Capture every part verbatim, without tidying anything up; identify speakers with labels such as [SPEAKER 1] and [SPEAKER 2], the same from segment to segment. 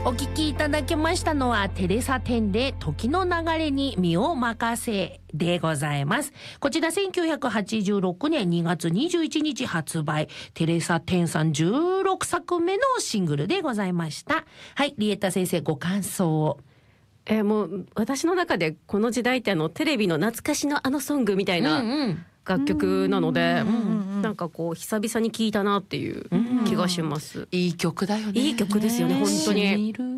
[SPEAKER 1] お聞きいただきましたのはテレサテンで時の流れに身を任せでございます。こちらせんきゅうひゃくはちじゅうろくねんにがつにじゅういちにち発売、テレサテンさんじゅうろくさくめのシングルでございました。はい、リエッタ先生ご感想を。
[SPEAKER 2] えー、もう私の中でこの時代ってあのテレビの懐かしのあのソングみたいな楽曲なので、うんうん、なんかこう久々に聴いたなっていう気がします。
[SPEAKER 1] いい曲だよね。
[SPEAKER 2] いい曲ですよね、本当に。
[SPEAKER 1] うん、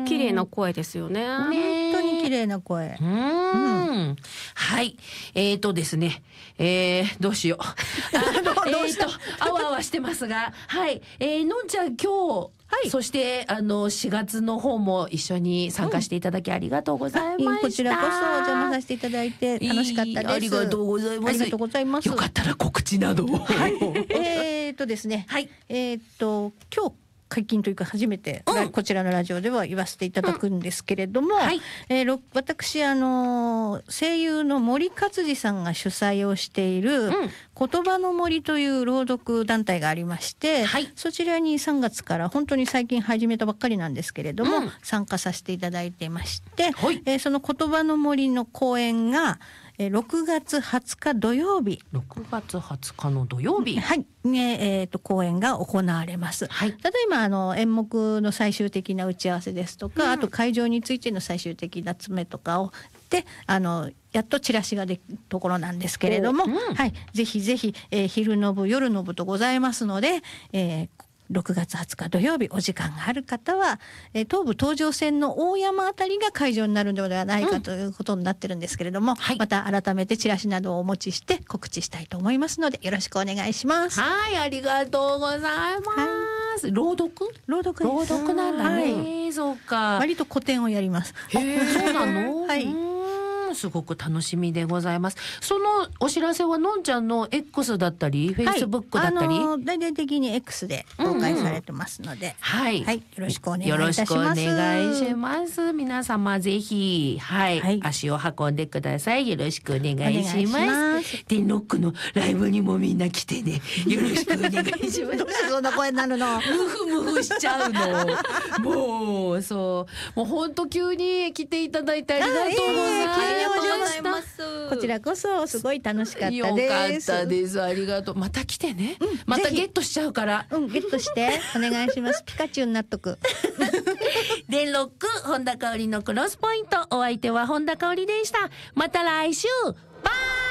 [SPEAKER 2] 綺麗な声ですよね。
[SPEAKER 3] 本当に綺麗な声。
[SPEAKER 1] うん、うん、はい、えーとですね、えー、どうしよう。あどうしよう。えーとあわあわしてますが、はい、えー、のんちゃん今日。はい、そしてあのしがつの方も一緒に参加していただきありがとうございました。うん、
[SPEAKER 3] こちらこそお邪魔させていただいて楽しかったです。
[SPEAKER 1] ありがとうございます。
[SPEAKER 3] ありがとうございます。
[SPEAKER 1] よかったら告知などを。
[SPEAKER 3] はい、えーとですね、はい、えーと今日解禁というか初めて、うん、こちらのラジオでは言わせていただくんですけれども、うん、はい、えー、私あの声優の森勝治さんが主催をしている、うん、言葉の森という朗読団体がありまして、はい、そちらにさんがつから本当に最近始めたばっかりなんですけれども、うん、参加させていただいてまして、はい、えー、その言葉の森の公演がろくがつはつか土曜日、
[SPEAKER 1] ろくがつはつかの土曜日、
[SPEAKER 3] はい、ね、えーと公演が行われます。はい、例えばあの演目の最終的な打ち合わせですとか、うん、あと会場についての最終的な詰めとかをであのやっとチラシができるところなんですけれども、うん、はい、ぜひぜひ、えー、昼の部夜の部とございますので、えーろくがつはつか土曜日お時間がある方は、えー、東武東上線の大山あたりが会場になるのではないか、うん、ということになってるんですけれども、はい、また改めてチラシなどをお持ちして告知したいと思いますのでよろしくお願いします。
[SPEAKER 1] はい、ありがとうございます。はい、朗読
[SPEAKER 3] 朗読
[SPEAKER 1] 朗読なんだね。はい、そうか。
[SPEAKER 3] 割と古典をやります。
[SPEAKER 1] へー、そうなの？
[SPEAKER 3] はい。
[SPEAKER 1] すごく楽しみでございます。そのお知らせはのんちゃんの X だったり、はい、Facebook だったり、
[SPEAKER 3] あのー、大々的に X で公開されてますので、うんうん、はい、はい、よろしくお願いいたします。
[SPEAKER 1] よろしくお願いします。皆様ぜひ、はい、はい、足を運んでください。よろしくお願いします。で、ノックのライブにもみんな来てね。よろしくお願いします。
[SPEAKER 3] どうしてそんな声になるの？
[SPEAKER 1] ムフムフしちゃうの。もうそう、もう本当急に来ていただいてありがとうございます。
[SPEAKER 3] お邪魔します。こちらこそすごい楽しかったです。
[SPEAKER 1] よかったです。ありがとう。また来てね。うん、またゲットしちゃうから。
[SPEAKER 3] うん、ゲットしてお願いします。ピカチュウになっとく。
[SPEAKER 1] 電ロック本田香織のクロスポイント。お相手は本田香織でした。また来週。バイ。